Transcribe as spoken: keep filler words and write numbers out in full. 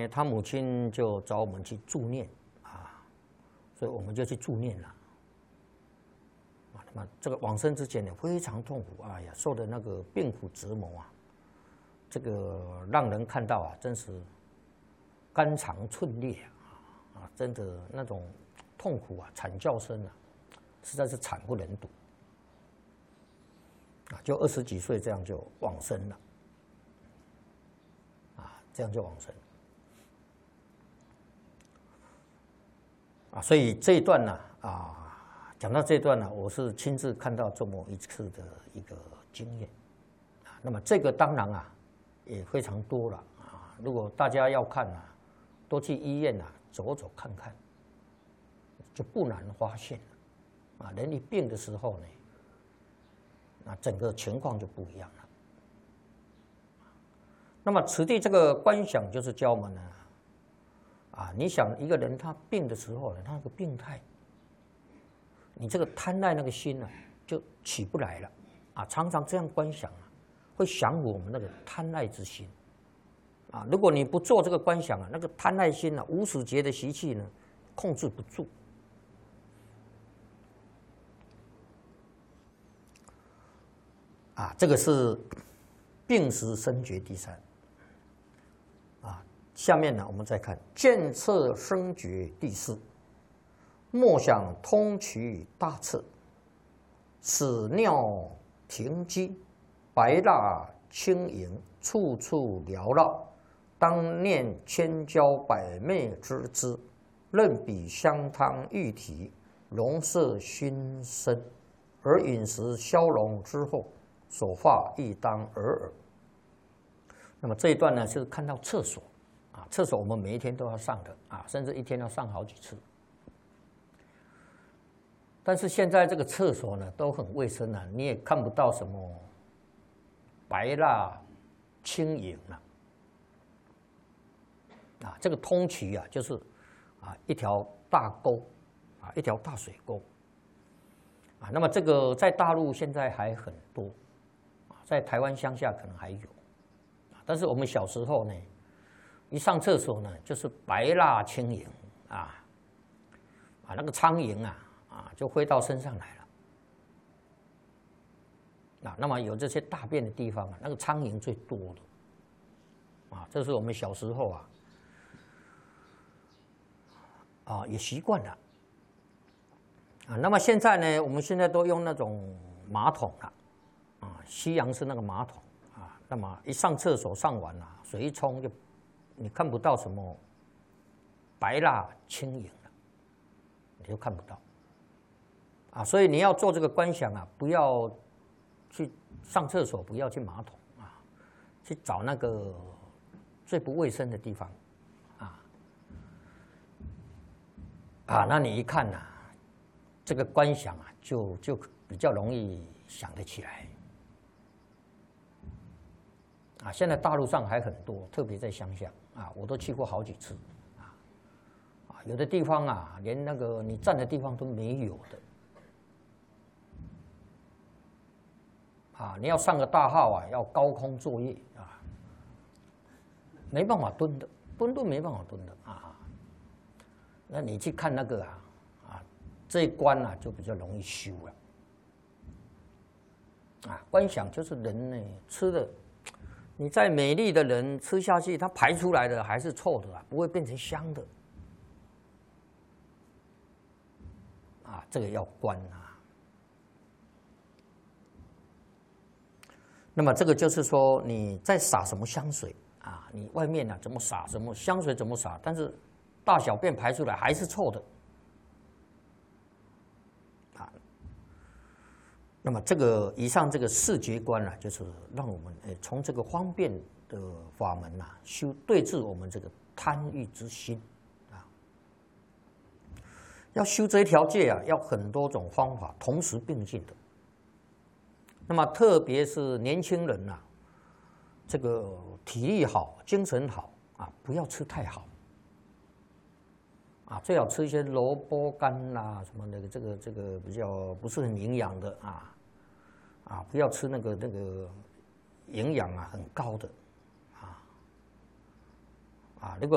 呢，他母亲就找我们去助念啊，所以我们就去助念了。啊，那么这个往生之前呢，非常痛苦，哎呀，受的那个病苦折磨啊，这个让人看到啊，真是肝肠寸裂啊，啊，真的那种痛苦啊，惨叫声啊，实在是惨不忍睹。啊，就二十几岁这样就往生了。这样就往生啊，所以这一段呢啊，讲到这一段呢，我是亲自看到这么一次的一个经验啊。那么这个当然啊也非常多了啊。如果大家要看啊，多去医院啊走走看看，就不难发现了啊。人一病的时候呢，那整个情况就不一样了。那么此地这个观想就是教我们呢，啊，你想一个人他病的时候呢，他那个病态，你这个贪爱那个心呢、啊，就起不来了，啊，常常这样观想啊，会降服我们那个贪爱之心，啊，如果你不做这个观想啊，那个贪爱心啊，无始劫的习气呢，控制不住，啊，这个是病时生觉第三。下面呢，我们再看见测生觉第四，莫想通衢大彻，屎尿停机，白蜡轻盈，处处缭绕。当念千娇百媚之姿，任比香汤玉体，容摄心身。而饮食消融之后，所化亦当尔尔。那么这一段呢，就是看到厕所。啊，厕所我们每一天都要上的啊，甚至一天要上好几次。但是现在这个厕所呢都很卫生了、啊，你也看不到什么白蜡轻盈了。啊，这个通衢啊，就是啊一条大沟，啊一条大水沟。啊，那么这个在大陆现在还很多，啊，在台湾乡下可能还有，啊，但是我们小时候呢。一上厕所呢，就是白蜡轻盈啊，啊，那个苍蝇啊，啊，就飞到身上来了。啊，那么有这些大便的地方啊，那个苍蝇最多的，啊，这是我们小时候啊，啊，也习惯了。啊，那么现在呢，我们现在都用那种马桶了，啊，西洋式那个马桶啊，那么一上厕所上完了，水一冲就。你看不到什么白蜡轻盈了，你就看不到啊，所以你要做这个观想啊，不要去上厕所，不要去马桶啊，去找那个最不卫生的地方啊啊，那你一看呐、啊，这个观想啊，就就比较容易想得起来。啊，现在大陆上还很多，特别在乡下啊，我都去过好几次啊。啊，有的地方啊，连那个你站的地方都没有的。啊，你要上个大号啊，要高空作业啊，没办法蹲的，蹲都没办法蹲的啊。那你去看那个啊，啊，这一关啊就比较容易修了。啊，观想就是人呢吃的。你再美丽的人吃下去，它排出来的还是臭的啊，不会变成香的。啊，这个要观啊。那么这个就是说，你在撒什么香水啊？你外面呢怎么撒，什么香水怎么撒，但是大小便排出来还是臭的。啊。那么这个以上这个视觉观呢、啊，就是让我们诶从这个方便的法门呐、啊，修对治我们这个贪欲之心啊。要修这一条戒啊，要很多种方法同时并进的。那么特别是年轻人呐、啊，这个体力好、精神好啊，不要吃太好。啊，最好吃一些萝卜干啦、啊，什么那个这个这个比较不是很营养的啊，啊，不要吃那个那个营养啊很高的，啊，啊，如果